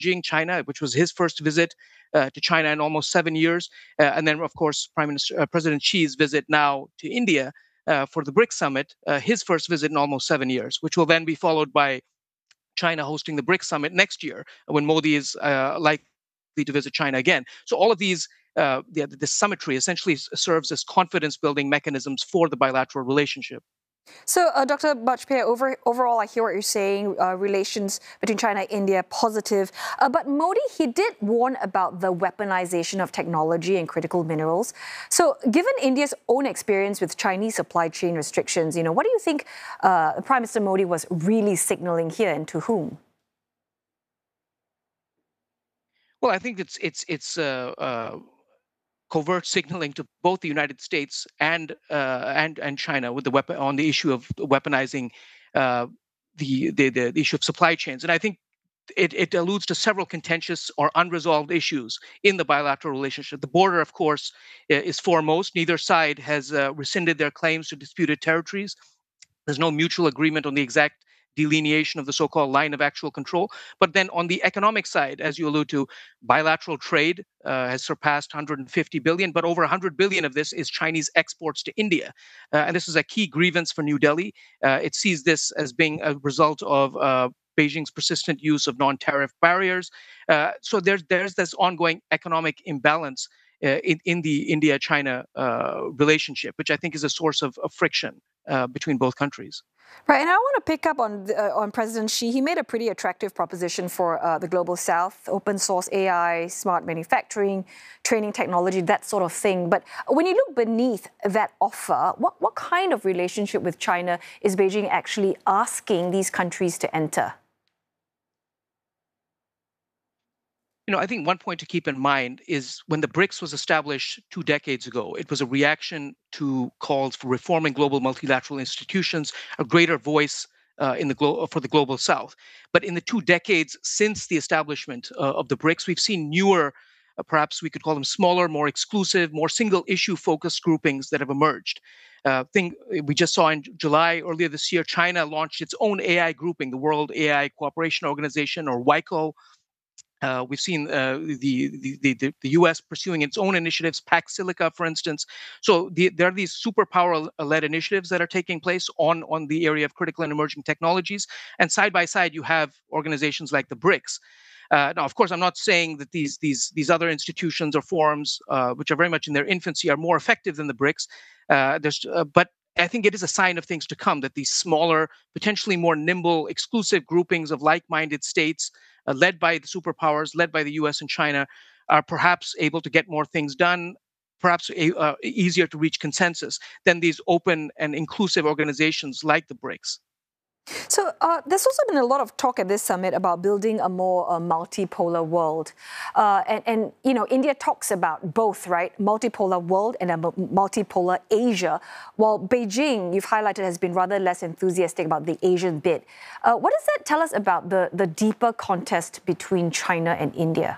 Beijing, China, which was his first visit to China in almost 7 years. And then, of course, President Xi's visit now to India for the BRICS summit, his first visit in almost 7 years, which will then be followed by China hosting the BRICS summit next year when Modi is likely to visit China again. So all of these, the summitry essentially serves as confidence building mechanisms for the bilateral relationship. So, Dr. Bajpai, overall, I hear what you're saying, relations between China and India, positive. But Modi, he did warn about the weaponization of technology and critical minerals. So, given India's own experience with Chinese supply chain restrictions, what do you think Prime Minister Modi was really signaling here, and to whom? Well, I think it's covert signaling to both the United States and China with the weapon on the issue of weaponizing uh, the issue of supply chains, and I think it alludes to several contentious or unresolved issues in the bilateral relationship. The border, of course, is foremost. Neither side has rescinded their claims to disputed territories. There's no mutual agreement on the exact delineation of the so-called line of actual control. But then on the economic side, as you allude to, bilateral trade has surpassed 150 billion, but over 100 billion of this is Chinese exports to India. And this is a key grievance for New Delhi. It sees this as being a result of Beijing's persistent use of non-tariff barriers. So there's this ongoing economic imbalance in the India-China relationship, which I think is a source of friction between both countries. Right, and I want to pick up on President Xi. He made a pretty attractive proposition for the Global South: open source AI, smart manufacturing, training technology, that sort of thing. But when you look beneath that offer, what kind of relationship with China is Beijing actually asking these countries to enter? I think one point to keep in mind is when the BRICS was established 2 decades ago, it was a reaction to calls for reforming global multilateral institutions, a greater voice for the global South. But in the 2 decades since the establishment of the BRICS, we've seen newer, perhaps we could call them smaller, more exclusive, more single issue focused groupings that have emerged. Thing we just saw in July earlier this year, China launched its own AI grouping, the World AI Cooperation Organization, or WICO. We've seen the U.S. pursuing its own initiatives, Pax Silica, for instance. So there are these superpower-led initiatives that are taking place on the area of critical and emerging technologies. And side by side, you have organizations like the BRICS. Now, of course, I'm not saying that these other institutions or forums, which are very much in their infancy, are more effective than the BRICS. But I think it is a sign of things to come that these smaller, potentially more nimble, exclusive groupings of like-minded states, led by the superpowers, led by the U.S. and China, are perhaps able to get more things done, perhaps easier to reach consensus than these open and inclusive organizations like the BRICS. So there's also been a lot of talk at this summit about building a more multipolar world. India talks about both, right? Multipolar world and a multipolar Asia, while Beijing, you've highlighted, has been rather less enthusiastic about the Asian bit. What does that tell us about the deeper contest between China and India?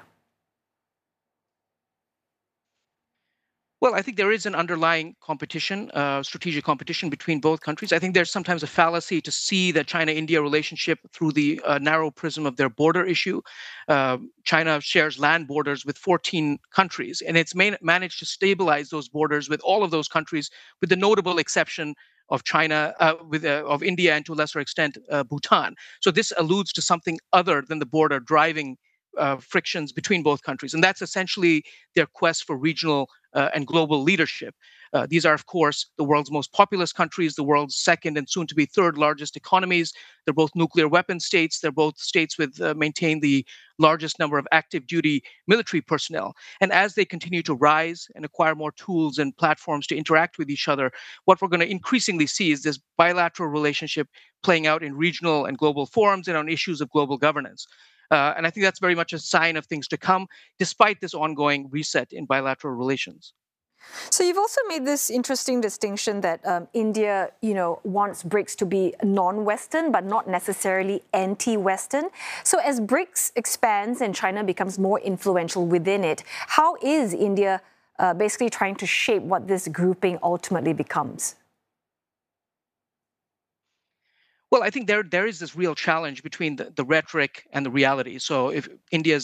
Well, I think there is an underlying competition, strategic competition between both countries. I think there's sometimes a fallacy to see the China-India relationship through the narrow prism of their border issue. China shares land borders with 14 countries, and it's managed to stabilize those borders with all of those countries, with the notable exception of China, of India, and to a lesser extent, Bhutan. So this alludes to something other than the border driving frictions between both countries. And that's essentially their quest for regional and global leadership. These are, of course, the world's most populous countries, the world's second and soon to be third largest economies. They're both nuclear weapon states. They're both states with maintain the largest number of active duty military personnel. And as they continue to rise and acquire more tools and platforms to interact with each other, what we're going to increasingly see is this bilateral relationship playing out in regional and global forums and on issues of global governance. And I think that's very much a sign of things to come, despite this ongoing reset in bilateral relations. So you've also made this interesting distinction that India, wants BRICS to be non-Western, but not necessarily anti-Western. So as BRICS expands and China becomes more influential within it, how is India basically trying to shape what this grouping ultimately becomes? Well, I think there is this real challenge between the rhetoric and the reality. So if India's